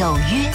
有约。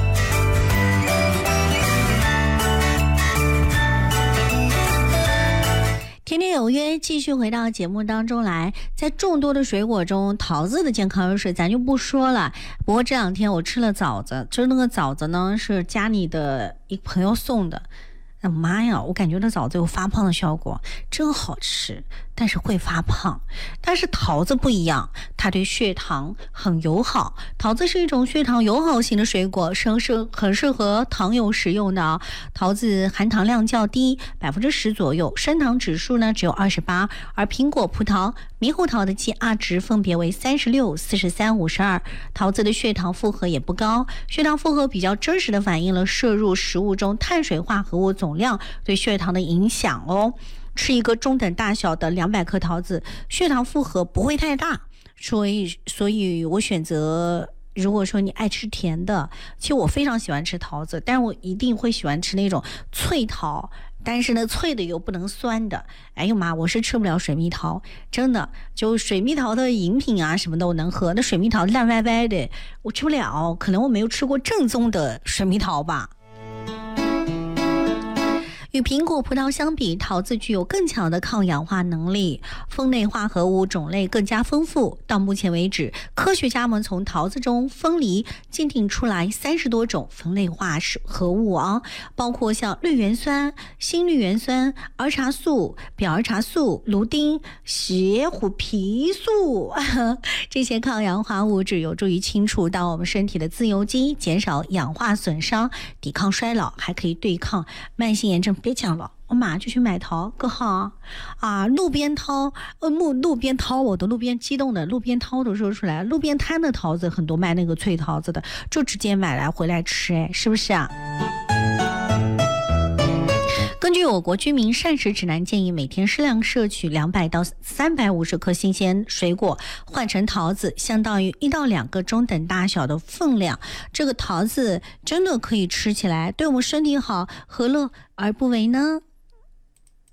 天天有约，继续回到节目当中来。在众多的水果中，桃子的健康优势咱就不说了。不过这两天我吃了枣子，就是那个枣子呢是家里的一个朋友送的。妈呀，我感觉那枣子有发胖的效果，真好吃，但是会发胖。但是桃子不一样，它对血糖很友好。桃子是一种血糖友好型的水果，很适合糖友食用的。桃子含糖量较低，10%左右，升糖指数呢只有28，而苹果、葡萄、猕猴桃的 GR 值分别为36、43、52。桃子的血糖负荷也不高，血糖负荷比较真实的反映了摄入食物中碳水化合物总量对血糖的影响哦。吃一个中等大小的200克桃子，血糖负荷不会太大，所以我选择，如果说你爱吃甜的，其实我非常喜欢吃桃子，但是我一定会喜欢吃那种脆桃，但是呢脆的又不能酸的。哎呦妈，我是吃不了水蜜桃，真的，就水蜜桃的饮品啊什么的我能喝，那水蜜桃烂歪歪的我吃不了，可能我没有吃过正宗的水蜜桃吧。与苹果、葡萄相比，桃子具有更强的抗氧化能力，酚类化合物种类更加丰富。到目前为止，科学家们从桃子中分离鉴定出来30多种酚类化合物啊，包括像绿原酸、新绿原酸、儿茶素、表儿茶素、芦丁、血虎皮素这些抗氧化物质有助于清除到我们身体的自由基，减少氧化损伤，抵抗衰老，还可以对抗慢性炎症。别讲了，我马上就去买桃，哥好啊！路边掏，路边掏，我的路边激动的，路边掏都说出来，路边摊的桃子很多卖那个脆桃子的，就直接买来回来吃，哎，是不是啊？根据我国居民膳食指南建议，每天适量摄取200到350克新鲜水果，换成桃子，相当于1到2个中等大小的分量。这个桃子真的可以吃起来，对我们身体好，何乐而不为呢？